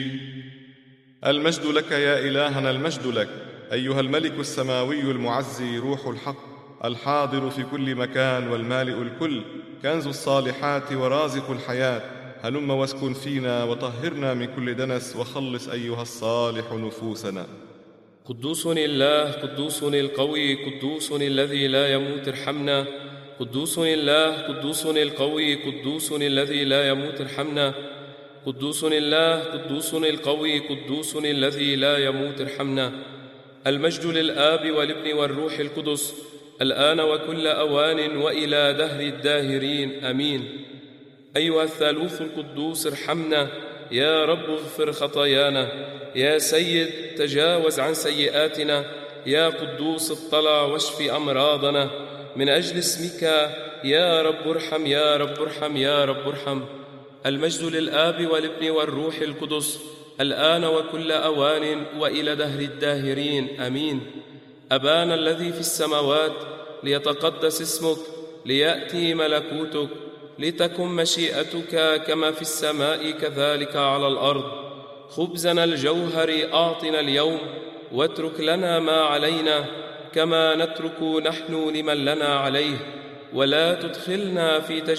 المجد لك يا إلهنا، المجد لك أيها الملك السماوي المعزي، روح الحق الحاضر في كل مكان والمالئ الكل، كنز الصالحات ورازق الحياة. هلم واسكن فينا وطهرنا من كل دنس، وخلص أيها الصالح نفوسنا. قدوس الله، قدوس القوي، قدوس الذي لا يموت، ارحمنا. قدوس الله، قدوس القوي، قدوس الذي لا يموت، ارحمنا. قدوس الله، قدوس القوي، قدوس الذي لا يموت، ارحمنا. المجد للآب والابن والروح القدس، الآن وكل أوان وإلى دهر الداهرين، آمين. أيها الثالوث القدوس ارحمنا. يا رب اغفر خطايانا. يا سيد تجاوز عن سيئاتنا. يا قدوس اطلع واشف أمراضنا. من أجل اسمك يا رب ارحم، يا رب ارحم، يا رب ارحم. المجد للآب والابن والروح القدس، الآن وكل أوان وإلى دهر الداهرين، آمين. أبانا الذي في السماوات، ليتقدس اسمك، ليأتي ملكوتك، لتكن مشيئتك كما في السماء كذلك على الأرض. خبزنا الجوهري أعطنا اليوم، واترك لنا ما علينا كما نترك نحن لمن لنا عليه، ولا تدخلنا في تجربة